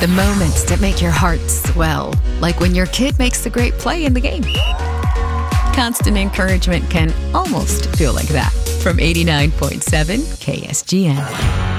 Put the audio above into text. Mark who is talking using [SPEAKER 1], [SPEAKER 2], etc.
[SPEAKER 1] The moments that make your heart swell, like when your kid makes a great play in the game. Constant encouragement can almost feel like that. From 89.7 KSGN.